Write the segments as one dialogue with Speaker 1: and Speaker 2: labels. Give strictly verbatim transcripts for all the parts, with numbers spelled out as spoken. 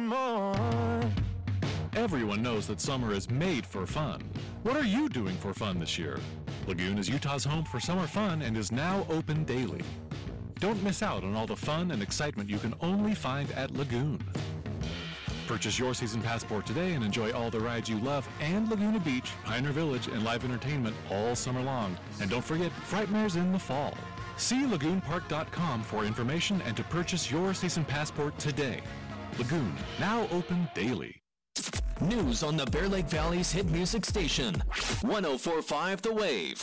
Speaker 1: more.
Speaker 2: Everyone knows that summer is made for fun. What are you doing for fun this year? Lagoon is Utah's home for summer fun and is now open daily. Don't miss out on all the fun and excitement you can only find at Lagoon. Purchase your season passport today and enjoy all the rides you love and Laguna Beach, Pioneer Village, and live entertainment all summer long. And don't forget, Frightmare's in the fall. See lagoon park dot com for information and to purchase your season passport today. Lagoon, now open daily.
Speaker 3: News on the Bear Lake Valley's hit music station, one oh four point five The Wave.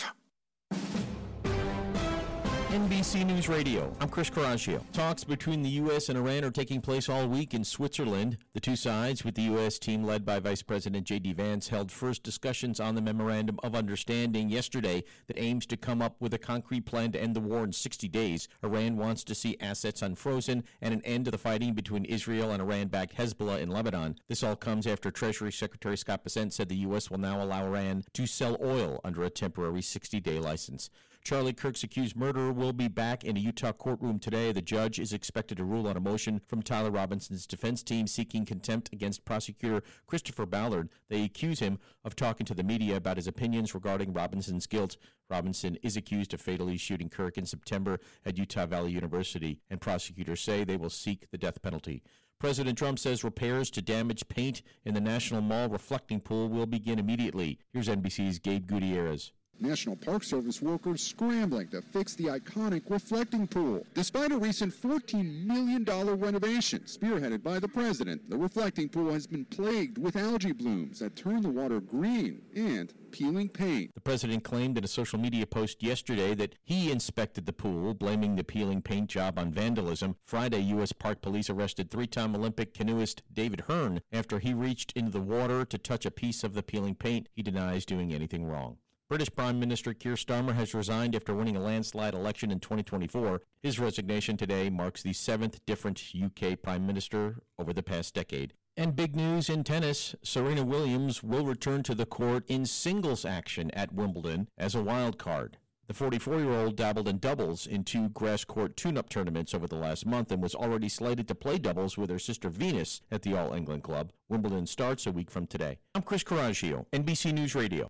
Speaker 4: N B C News Radio. I'm Chris Coraggio. Talks between the U S and Iran are taking place all week in Switzerland. The two sides, with the U S team led by Vice President J D. Vance, held first discussions on the Memorandum of Understanding yesterday that aims to come up with a concrete plan to end the war in sixty days. Iran wants to see assets unfrozen and an end to the fighting between Israel and Iran-backed Hezbollah in Lebanon. This all comes after Treasury Secretary Scott Bessent said the U S will now allow Iran to sell oil under a temporary sixty-day license. Charlie Kirk's accused murderer will be back in a Utah courtroom today. The judge is expected to rule on a motion from Tyler Robinson's defense team seeking contempt against prosecutor Christopher Ballard. They accuse him of talking to the media about his opinions regarding Robinson's guilt. Robinson is accused of fatally shooting Kirk in September at Utah Valley University, and prosecutors say they will seek the death penalty. President Trump says repairs to damaged paint in the National Mall reflecting pool will begin immediately. Here's N B C's Gabe Gutierrez.
Speaker 5: National Park Service workers scrambling to fix the iconic reflecting pool. Despite a recent fourteen million dollars renovation spearheaded by the president, the reflecting pool has been plagued with algae blooms that turn the water green and peeling paint.
Speaker 4: The president claimed in a social media post yesterday that he inspected the pool, blaming the peeling paint job on vandalism. Friday, U S Park Police arrested three-time Olympic canoeist David Hearn after he reached into the water to touch a piece of the peeling paint. He denies doing anything wrong. British Prime Minister Keir Starmer has resigned after winning a landslide election in twenty twenty-four. His resignation today marks the seventh different U K Prime Minister over the past decade. And big news in tennis, Serena Williams will return to the court in singles action at Wimbledon as a wild card. The forty-four-year-old dabbled in doubles in two grass court tune-up tournaments over the last month and was already slated to play doubles with her sister Venus at the All-England Club. Wimbledon starts a week from today. I'm Chris Coraggio, N B C News Radio.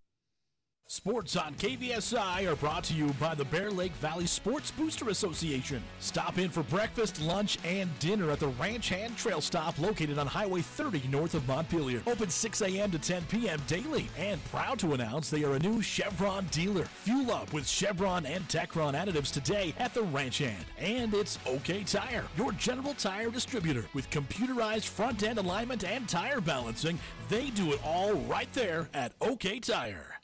Speaker 6: Sports on K V S I are brought to you by the Bear Lake Valley Sports Booster Association. Stop in for breakfast, lunch, and dinner at the Ranch Hand Trail Stop located on Highway thirty north of Montpelier. Open six a.m. to ten p.m. daily, and proud to announce they are a new Chevron dealer. Fuel up with Chevron and Techron additives today at the Ranch Hand. And it's OK Tire, your general tire distributor with computerized front-end alignment and tire balancing. They do it all right there at OK Tire.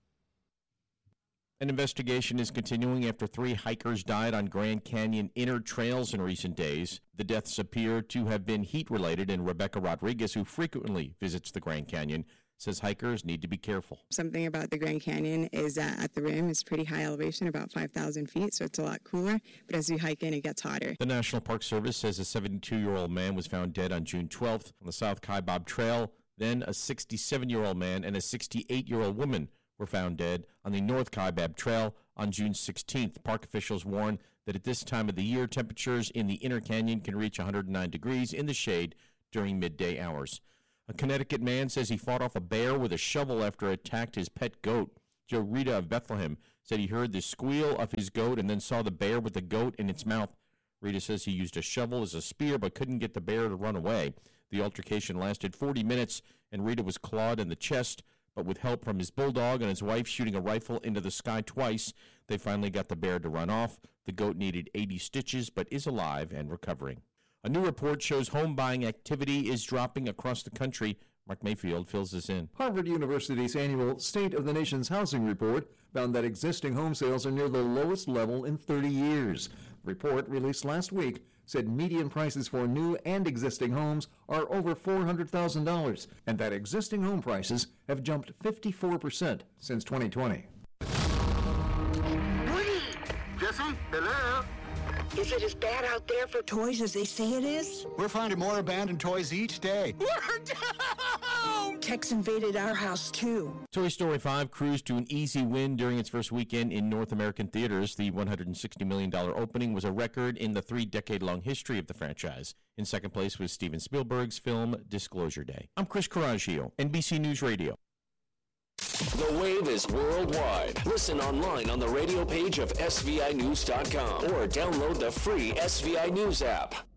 Speaker 4: An investigation is continuing after three hikers died on Grand Canyon inner trails in recent days. The deaths appear to have been heat-related, and Rebecca Rodriguez, who frequently visits the Grand Canyon, says hikers need to be careful.
Speaker 7: Something about the Grand Canyon is that at the rim it's pretty high elevation, about five thousand feet, so it's a lot cooler, but as we hike in, it gets hotter.
Speaker 4: The National Park Service says a seventy-two-year-old man was found dead on June twelfth on the South Kaibab Trail. Then a sixty-seven-year-old man and a sixty-eight-year-old woman were found dead on the North Kaibab Trail on June sixteenth. Park officials warn that at this time of the year, temperatures in the inner canyon can reach one hundred nine degrees in the shade during midday hours. A Connecticut man says he fought off a bear with a shovel after it attacked his pet goat. Joe Rita of Bethlehem said he heard the squeal of his goat and then saw the bear with the goat in its mouth. Rita says he used a shovel as a spear but couldn't get the bear to run away. The altercation lasted forty minutes, and Rita was clawed in the chest, but with help from his bulldog and his wife shooting a rifle into the sky twice, they finally got the bear to run off. The goat needed eighty stitches, but is alive and recovering. A new report shows home buying activity is dropping across the country. Mark Mayfield fills this in.
Speaker 8: Harvard University's annual State of the Nation's Housing Report found that existing home sales are near the lowest level in thirty years. The report, released last week, said median prices for new and existing homes are over four hundred thousand dollars, and that existing home prices have jumped fifty-four percent since twenty twenty.
Speaker 9: Jesse, hello?
Speaker 10: Is it as bad out there for toys as they say it is?
Speaker 9: We're finding more abandoned toys each day.
Speaker 10: We're down! Techs invaded our house, too.
Speaker 4: Toy Story five cruised to an easy win during its first weekend in North American theaters. The one hundred sixty million dollars opening was a record in the three-decade-long history of the franchise. In second place was Steven Spielberg's film Disclosure Day. I'm Chris Coraggio, N B C News Radio.
Speaker 3: The Wave is worldwide. Listen online on the radio page of S V I news dot com or download the free S V I News app.